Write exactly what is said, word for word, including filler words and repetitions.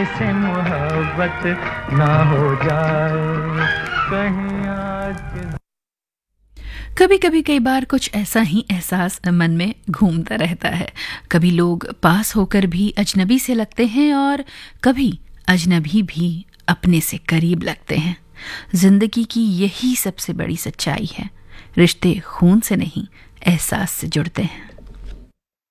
से मोहब्बत ना हो जाए कहीं आज। कभी कभी कई बार कुछ ऐसा ही एहसास मन में घूमता रहता है। कभी लोग पास होकर भी अजनबी से लगते हैं और कभी अजनबी भी अपने से करीब लगते हैं। जिंदगी की यही सबसे बड़ी सच्चाई है, रिश्ते खून से नहीं एहसास से जुड़ते हैं।